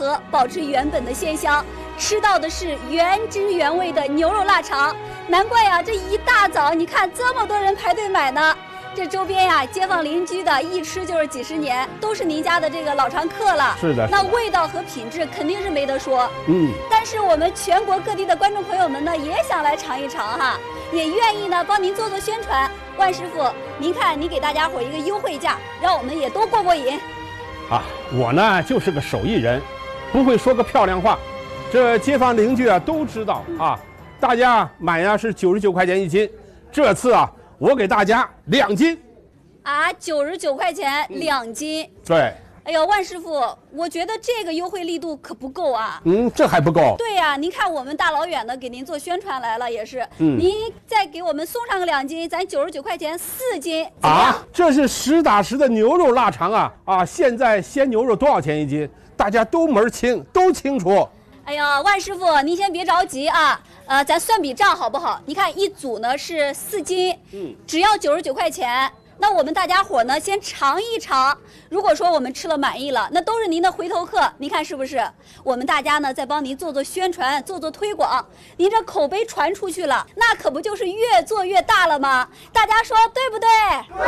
和，保持原本的鲜香，吃到的是原汁原味的牛肉腊肠。难怪呀，这一大早你看这么多人排队买呢。这周边呀，街坊邻居的一吃就是几十年，都是您家的这个老常客了。 是的， 那味道和品质肯定是没得说。但是我们全国各地的观众朋友们呢，也想来尝一尝哈，也愿意呢帮您做宣传。万师傅，您看您给大家伙一个优惠价，让我们也都过过瘾。 啊，我呢就是个手艺人，不会说个漂亮话，这街坊邻居啊都知道啊。大家买呀是99块钱1斤，这次啊我给大家2斤。 啊，99块钱2斤。 对。 哎呦，万师傅，我觉得这个优惠力度可不够啊。 这还不够。 对呀，您看我们大老远的给您做宣传来了，也是。您再给我们送上个2斤，咱99块钱4斤。 啊，这是实打实的牛肉腊肠啊！啊，现在鲜牛肉多少钱1斤？大家都门清，都清楚。 哎呀，万师傅，您先别着急啊。咱算笔账好不好？你看一组呢是4斤，只要99块钱。那我们大家伙呢，先尝一尝。如果说我们吃了满意了，那都是您的回头客。您看是不是？我们大家呢，再帮您做宣传，做推广。您这口碑传出去了，那可不就是越做越大了吗？大家说对不对？对。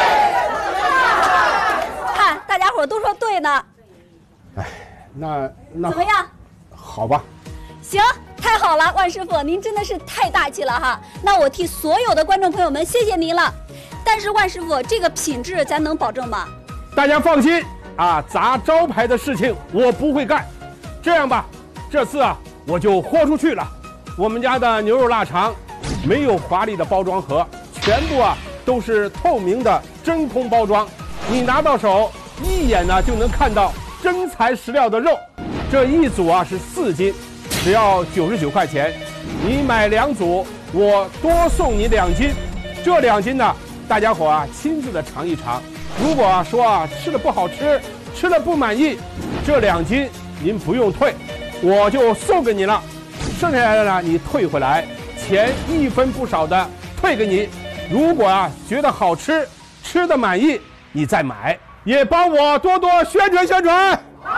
看大家伙都说对呢。 哎，那怎么样？ 好吧。 行，太好了，万师傅，您真的是太大气了哈。那我替所有的观众朋友们谢谢您了。但是万师傅，这个品质咱能保证吗？ 大家放心啊，砸招牌的事情我不会干。这样吧，这次啊我就豁出去了。我们家的牛肉腊肠没有华丽的包装盒，全部啊都是透明的真空包装，你拿到手一眼呢就能看到真材实料的肉。这一组啊是4斤，只要99块钱。你买2组，我多送你2斤。这2斤呢，大家伙啊亲自的尝一尝。如果说吃的不好吃，吃的不满意，这2斤您不用退，我就送给你了。剩下来的呢，你退回来，钱1分不少的退给你。如果啊觉得好吃，吃的满意，你再买，也帮我多多宣传宣传。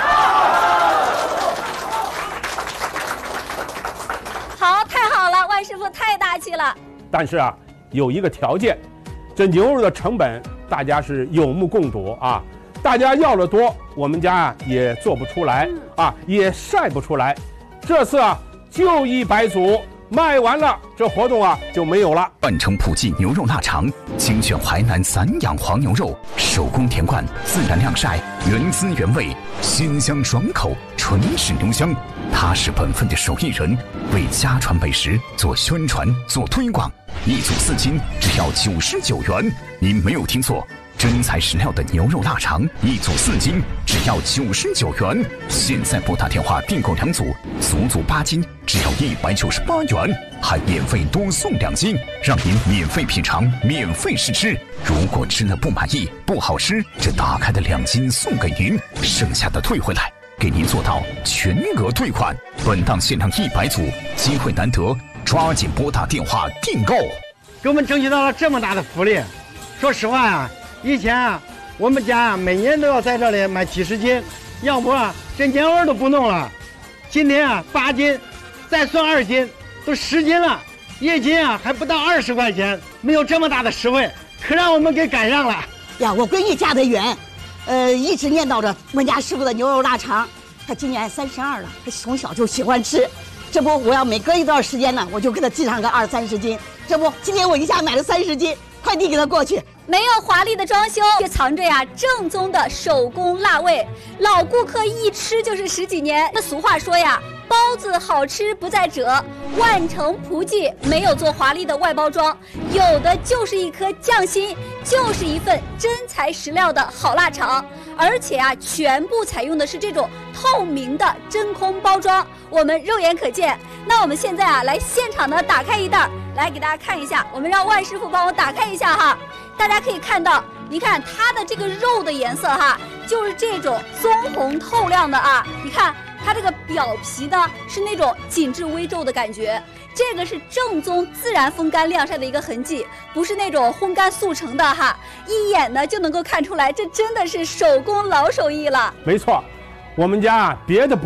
好，太好了，万师傅太大气了。 但是啊，有一个条件，这牛肉的成本大家是有目共睹啊。大家要的多，我们家啊也做不出来啊，也晒不出来。这次啊就100组，卖完了这活动啊就没有了。 半城普济牛肉腊肠，精选淮南散养黄牛肉，手工田灌，自然晾晒，原汁原味，鲜香爽口，纯是牛香。他是本分的手艺人，为家传美食做宣传做推广。1组4斤，只要99元。您没有听错，真材实料的牛肉腊肠，1组4斤，只要99元。现在拨打电话订购2组，足足8斤，只要198元，还免费多送2斤，让您免费品尝，免费试吃。如果吃了不满意、不好吃，这打开的2斤送给您，剩下的退回来，给您做到全额退款。本档限量100组，机会难得，抓紧拨打电话订购。 给我们争取到了这么大的福利。说实话啊，以前啊，我们家啊每年都要在这里买几十斤，要不啊这年味都不弄了。今天啊8斤，再算2斤，都10斤了，1斤啊还不到20块钱，没有这么大的实惠，可让我们给赶上了呀！我闺女嫁得远，一直念叨着我们家师傅的牛肉腊肠。她今年32了，她从小就喜欢吃。这不，我要每隔一段时间呢，我就给她寄上个20-30斤。这不，今天我一下买了30斤，快递给她过去。 没有华丽的装修，却藏着呀正宗的手工辣味。老顾客一吃就是10几年。那俗话说呀，包子好吃不在褶，万城葡记没有做华丽的外包装，有的就是一颗匠心，就是一份真材实料的好腊肠。而且啊，全部采用的是这种透明的真空包装，我们肉眼可见。那我们现在啊，来现场的打开一袋，来给大家看一下。我们让万师傅帮我打开一下哈，大家可以看到，你看它的这个肉的颜色哈，就是这种棕红透亮的啊。你看它这个表皮呢，是那种紧致微皱的感觉。这个是正宗自然风干晾晒的一个痕迹，不是那种烘干速成的哈，一眼呢就能够看出来，这真的是手工老手艺了。 没错，我们家别的不